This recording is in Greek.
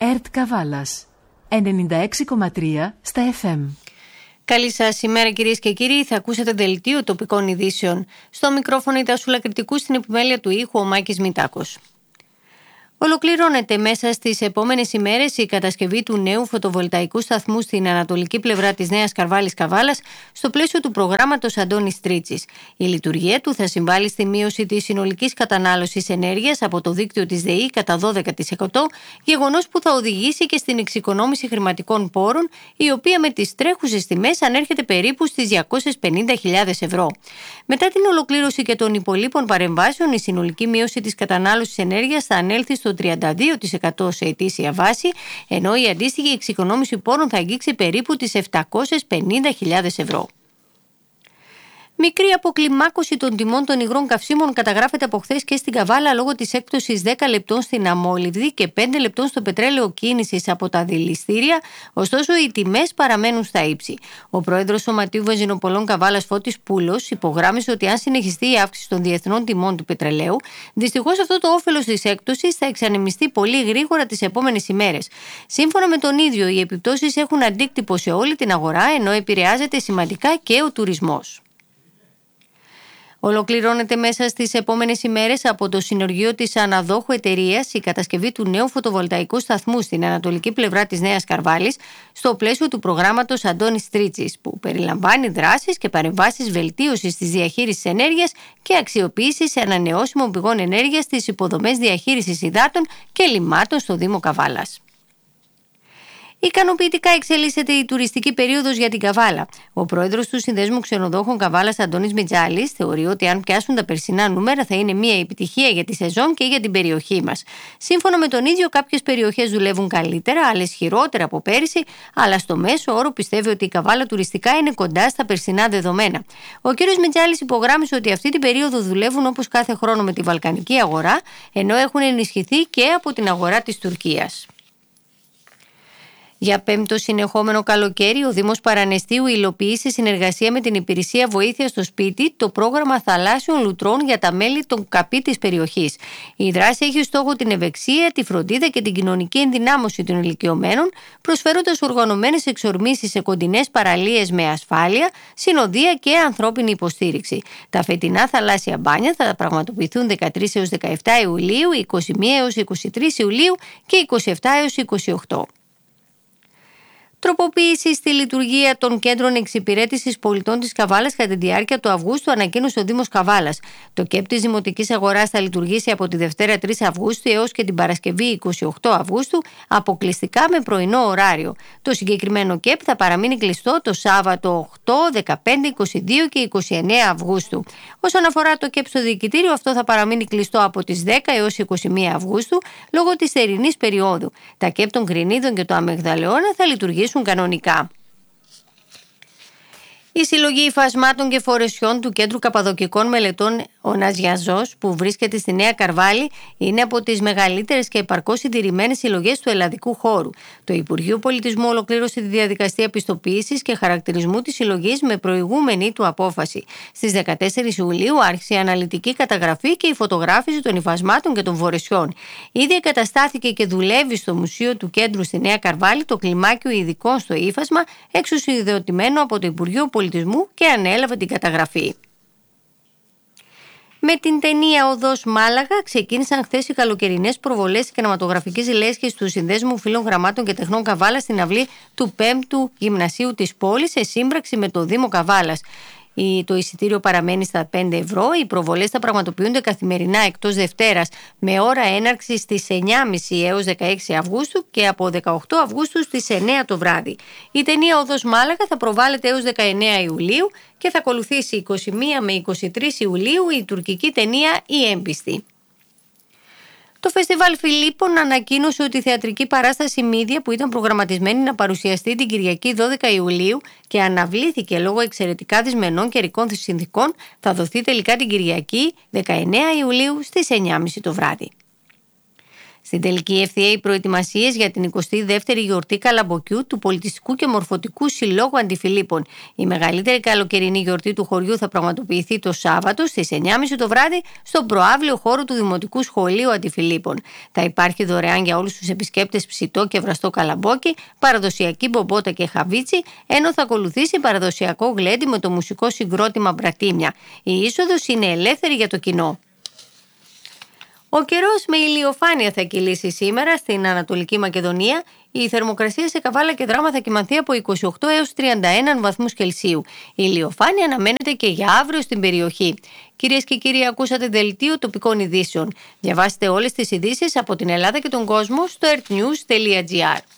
ΕΡΤ Καβάλας 96,3 στα FM. Καλή σας ημέρα κυρίες και κύριοι, θα ακούσετε δελτίο τοπικών ειδήσεων. Στο μικρόφωνο η Τάσουλα Κρητικού, στην επιμέλεια του ήχου ο Μάκης Μητάκος. Ολοκληρώνεται μέσα στις επόμενες ημέρες η κατασκευή του νέου φωτοβολταϊκού σταθμού στην ανατολική πλευρά της Νέας Καρβάλης Καβάλας στο πλαίσιο του προγράμματος Αντώνης Τρίτσης. Η λειτουργία του θα συμβάλλει στη μείωση της συνολικής κατανάλωσης ενέργειας από το δίκτυο της ΔΕΗ κατά 12%, γεγονός που θα οδηγήσει και στην εξοικονόμηση χρηματικών πόρων, η οποία με τις τρέχουσες τιμές ανέρχεται περίπου στις 250.000 ευρώ. Μετά την ολοκλήρωση και των υπολείπων παρεμβάσεων, η συνολική μείωση της κατανάλωσης ενέργειας θα ανέλθει στο 32% σε ετήσια βάση, ενώ η αντίστοιχη εξοικονόμηση πόρων θα αγγίξει περίπου τις 750.000 ευρώ. Μικρή αποκλιμάκωση των τιμών των υγρών καυσίμων καταγράφεται από χθες και στην Καβάλα λόγω της έκπτωσης 10 λεπτών στην αμμόλυβδη και 5 λεπτών στο πετρέλαιο κίνησης από τα δηληστήρια, ωστόσο οι τιμές παραμένουν στα ύψη. Ο πρόεδρος Σωματείου Βενζινοπολών Καβάλας Φώτης Πούλος υπογράμμισε ότι αν συνεχιστεί η αύξηση των διεθνών τιμών του πετρελαίου, δυστυχώς αυτό το όφελος της έκπτωσης θα εξανεμιστεί πολύ γρήγορα τις επόμενες ημέρες. Σύμφωνα με τον ίδιο, οι επιπτώσεις έχουν αντίκτυπο σε όλη την αγορά, ενώ επηρεάζεται σημαντικά και ο τουρισμός. Ολοκληρώνεται μέσα στις επόμενες ημέρες από το συνεργείο της αναδόχου εταιρείας η κατασκευή του νέου φωτοβολταϊκού σταθμού στην ανατολική πλευρά της Νέας Καρβάλης στο πλαίσιο του προγράμματος Αντώνης Τρίτσης, που περιλαμβάνει δράσεις και παρεμβάσεις βελτίωσης της διαχείρισης ενέργειας και αξιοποίησης ανανεώσιμων πηγών ενέργειας στις υποδομές διαχείρισης υδάτων και λιμάτων στο Δήμο Καβάλας. Ικανοποιητικά εξελίσσεται η τουριστική περίοδος για την Καβάλα. Ο πρόεδρος του Συνδέσμου Ξενοδόχων Καβάλας, Αντώνης Μιτζάλης, θεωρεί ότι αν πιάσουν τα περσινά νούμερα θα είναι μια επιτυχία για τη σεζόν και για την περιοχή μας. Σύμφωνα με τον ίδιο, κάποιες περιοχές δουλεύουν καλύτερα, άλλες χειρότερα από πέρυσι, αλλά στο μέσο όρο πιστεύει ότι η Καβάλα τουριστικά είναι κοντά στα περσινά δεδομένα. Ο κ. Μιτζάλης υπογράμμισε ότι αυτή την περίοδο δουλεύουν όπως κάθε χρόνο με τη βαλκανική αγορά, ενώ έχουν ενισχυθεί και από την αγορά της Τουρκίας. Για πέμπτο συνεχόμενο καλοκαίρι, ο Δήμος Παρανεστίου υλοποιεί σε συνεργασία με την Υπηρεσία Βοήθειας στο Σπίτι το πρόγραμμα θαλάσσιων λουτρών για τα μέλη των ΚΑΠΗ της περιοχής. Η δράση έχει στόχο την ευεξία, τη φροντίδα και την κοινωνική ενδυνάμωση των ηλικιωμένων, προσφέροντας οργανωμένες εξορμήσεις σε κοντινές παραλίες με ασφάλεια, συνοδεία και ανθρώπινη υποστήριξη. Τα φετινά θαλάσσια μπάνια θα πραγματοποιηθούν 13 έως 17 Ιουλίου, 21 έως 23 Ιουλίου και 27 έως 28. Τροποποίηση στη λειτουργία των κέντρων εξυπηρέτησης πολιτών της Καβάλας κατά τη διάρκεια του Αυγούστου, ανακοίνωσε ο Δήμος Καβάλας. Το ΚΕΠ της Δημοτικής Αγοράς θα λειτουργήσει από τη Δευτέρα 3 Αυγούστου έως και την Παρασκευή 28 Αυγούστου, αποκλειστικά με πρωινό ωράριο. Το συγκεκριμένο ΚΕΠ θα παραμείνει κλειστό το Σάββατο 8, 15, 22 και 29 Αυγούστου. Όσον αφορά το ΚΕΠ στο διοικητήριο, αυτό θα παραμείνει κλειστό από τις 10 έως 21 Αυγούστου λόγω της θερινής περίοδου. Τα ΚΕΠ των Κρινίδων και του Αμεγδαλαιώνα θα λειτουργήσουν κανονικά. Η συλλογή υφασμάτων και φορεσιών του Κέντρου Καπαδοκικών Μελετών ο Ναζιαζός, που βρίσκεται στη Νέα Καρβάλη, είναι από τις μεγαλύτερες και επαρκώς συντηρημένες συλλογές του ελλαδικού χώρου. Το Υπουργείο Πολιτισμού ολοκλήρωσε τη διαδικασία πιστοποίησης και χαρακτηρισμού της συλλογής με προηγούμενη του απόφαση. Στις 14 Ιουλίου άρχισε η αναλυτική καταγραφή και η φωτογράφηση των υφασμάτων και των φορεσιών. Ήδη εγκαταστάθηκε και δουλεύει στο Μουσείο του Κέντρου στη Νέα Καρβάλη το κλιμάκιο ειδικών στο ύφασμα, εξουσιοδοτημένο από το Υπουργείο Πολιτισμού, και ανέλαβε την καταγραφή. Με την ταινία Οδός Μάλαγα ξεκίνησαν χθες οι καλοκαιρινές προβολές της κινηματογραφικής λέσχης του Συνδέσμου Φίλων Γραμμάτων και Τεχνών Καβάλας στην αυλή του 5ου Γυμνασίου της πόλης σε σύμπραξη με το Δήμο Καβάλας. Το εισιτήριο παραμένει στα 5 ευρώ. Οι προβολές θα πραγματοποιούνται καθημερινά εκτός Δευτέρας με ώρα έναρξης στις 9.30 έως 16 Αυγούστου και από 18 Αυγούστου στις 9 το βράδυ. Η ταινία Οδός Μάλαγα θα προβάλλεται έως 19 Ιουλίου και θα ακολουθήσει 21 με 23 Ιουλίου η τουρκική ταινία «Η Έμπιστη». Το Φεστιβάλ Φιλίππων ανακοίνωσε ότι η θεατρική παράσταση Μύδια, που ήταν προγραμματισμένη να παρουσιαστεί την Κυριακή 12 Ιουλίου και αναβλήθηκε λόγω εξαιρετικά δυσμενών καιρικών συνθηκών, θα δοθεί τελικά την Κυριακή 19 Ιουλίου στις 9.30 το βράδυ. Στην τελική ευθεία, οι προετοιμασίες για την 22η γιορτή Καλαμποκιού του Πολιτιστικού και Μορφωτικού Συλλόγου Αντιφιλίππων. Η μεγαλύτερη καλοκαιρινή γιορτή του χωριού θα πραγματοποιηθεί το Σάββατο στις 9.30 το βράδυ στον προαύλιο χώρο του Δημοτικού Σχολείου Αντιφιλίππων. Θα υπάρχει δωρεάν για όλους τους επισκέπτες ψητό και βραστό καλαμπόκι, παραδοσιακή μπομπότα και χαβίτσι, ενώ θα ακολουθήσει παραδοσιακό γλέντι με το μουσικό συγκρότημα Μπρατίμια. Η είσοδος είναι ελεύθερη για το κοινό. Ο καιρός με ηλιοφάνεια θα κυλήσει σήμερα στην Ανατολική Μακεδονία. Η θερμοκρασία σε Καβάλα και Δράμα θα κυμανθεί από 28 έως 31 βαθμούς Κελσίου. Η ηλιοφάνεια αναμένεται και για αύριο στην περιοχή. Κυρίες και κύριοι, ακούσατε δελτίο τοπικών ειδήσεων. Διαβάστε όλες τις ειδήσεις από την Ελλάδα και τον κόσμο στο earthnews.gr.